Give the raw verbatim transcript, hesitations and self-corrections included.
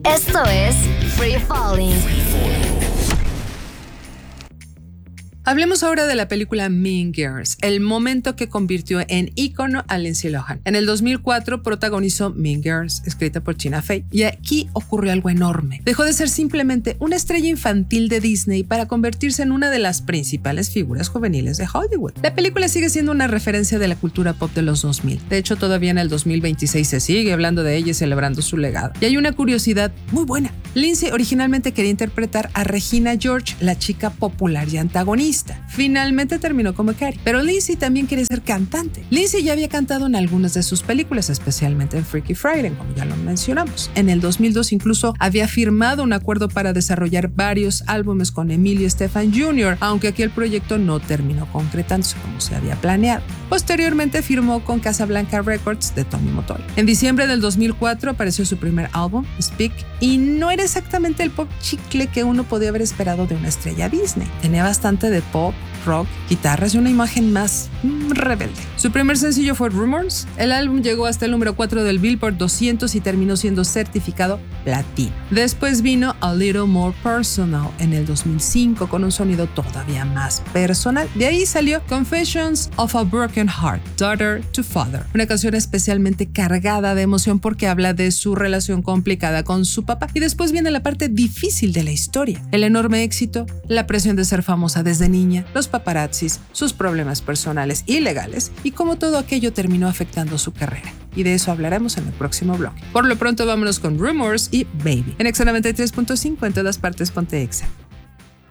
Esto es Free Falling. Hablemos ahora de la película Mean Girls, el momento que convirtió en ícono a Lindsay Lohan. En el dos mil cuatro protagonizó Mean Girls, escrita por Tina Fey, y aquí ocurrió algo enorme. Dejó de ser simplemente una estrella infantil de Disney para convertirse en una de las principales figuras juveniles de Hollywood. La película sigue siendo una referencia de la cultura pop de los dos mil. De hecho, todavía en el dos mil veintiséis se sigue hablando de ella y celebrando su legado. Y hay una curiosidad muy buena. Lindsay originalmente quería interpretar a Regina George, la chica popular y antagonista. Finalmente terminó como Carrie, pero Lindsay también quería ser cantante. Lindsay ya había cantado en algunas de sus películas, especialmente en Freaky Friday, como ya lo mencionamos. En el dos mil dos incluso había firmado un acuerdo para desarrollar varios álbumes con Emilio Estefan junior, aunque aquí el proyecto no terminó concretándose como se había planeado. Posteriormente firmó con Casablanca Records de Tommy Mottola. En diciembre del dos mil cuatro apareció su primer álbum, Speak, y no era exactamente el pop chicle que uno podía haber esperado de una estrella Disney. Tenía bastante de pop, rock, guitarras y una imagen más mm, rebelde. Su primer sencillo fue Rumors. El álbum llegó hasta el número cuatro del Billboard doscientos y terminó siendo certificado platino. Después vino A Little More Personal en el dos mil cinco con un sonido todavía más personal. De ahí salió Confessions of a Broken Heart, Daughter to Father, una canción especialmente cargada de emoción porque habla de su relación complicada con su papá. Y después viene la parte difícil de la historia, el enorme éxito, la presión de ser famosa desde niña, los paparazzis, sus problemas personales y legales y cómo todo aquello terminó afectando su carrera. Y de eso hablaremos en el próximo blog. Por lo pronto vámonos con Rumors y Baby. En Exa noventa y tres punto cinco, en todas partes ponte Exa.